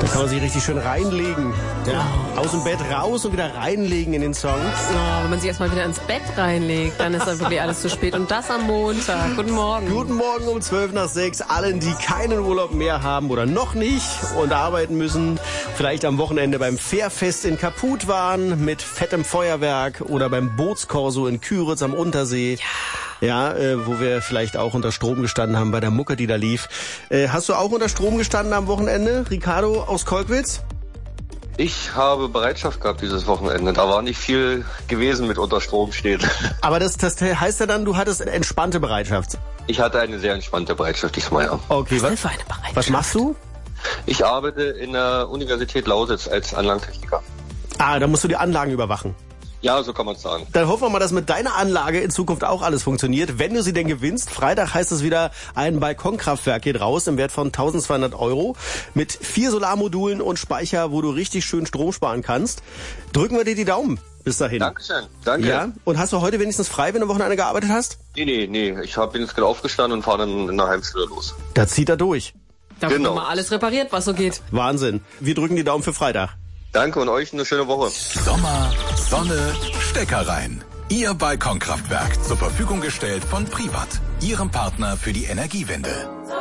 Kann man sich richtig schön reinlegen. Ja. Aus dem Bett raus und wieder reinlegen in den Song. Oh, wenn man sich erstmal wieder ins Bett reinlegt, dann ist dann wirklich alles zu spät. Und das am Montag. Guten Morgen. Guten Morgen um 5:12. Allen, die keinen Urlaub mehr haben oder noch nicht und arbeiten müssen, vielleicht am Wochenende beim Fährfest in Kaput waren, mit fettem Feuerwerk oder beim Bootskorso in Küritz am Untersee. Ja, wo wir vielleicht auch unter Strom gestanden haben bei der Mucke, die da lief. Hast du auch unter Strom gestanden am Wochenende, Ricardo aus Kolkwitz? Ich habe Bereitschaft gehabt dieses Wochenende. Da war nicht viel gewesen mit unter Strom steht. Aber das heißt ja dann, du hattest eine entspannte Bereitschaft. Ich hatte eine sehr entspannte Bereitschaft diesmal, ja. Okay, was machst du? Ich arbeite in der Universität Lausitz als Anlagentechniker. Ah, da musst du die Anlagen überwachen. Ja, so kann man es sagen. Dann hoffen wir mal, dass mit deiner Anlage in Zukunft auch alles funktioniert, wenn du sie denn gewinnst. Freitag heißt es wieder, ein Balkonkraftwerk geht raus im Wert von 1.200 € mit 4 Solarmodulen und Speicher, wo du richtig schön Strom sparen kannst. Drücken wir dir die Daumen bis dahin. Dankeschön, danke. Ja, und hast du heute wenigstens frei, wenn du Wochenende gearbeitet hast? Nee. Ich bin jetzt gerade aufgestanden und fahre dann in einer halben Stunde los. Da zieht er durch. Da wird mal alles repariert, was so geht. Wahnsinn. Wir drücken die Daumen für Freitag. Danke und euch eine schöne Woche. Sommer, Sonne, Stecker rein. Ihr Balkonkraftwerk zur Verfügung gestellt von Privat, Ihrem Partner für die Energiewende.